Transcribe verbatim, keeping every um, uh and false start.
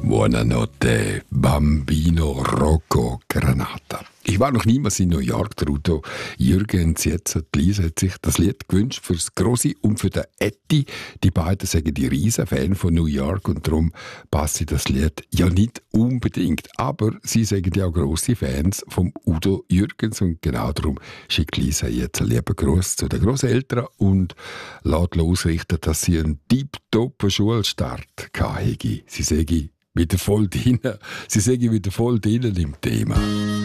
Buonanotte, Bambino Rocco Granata. Ich war noch niemals in New York, der Udo Jürgens. Jetzt hat Lisa hat sich das Lied gewünscht für das Grossi und für den Etti. Die beiden sagen die riesen Fan von New York und darum passt das Lied ja nicht unbedingt. Aber sie sagen ja auch grosse Fans vom Udo Jürgens und genau darum schickt Lisa jetzt einen lieben Gruß zu den Grosseltern und lässt ausrichten, dass sie einen tipptoppen Schulstart hatten. Sie sagen wieder voll drin, sie sagen wieder voll drin im Thema.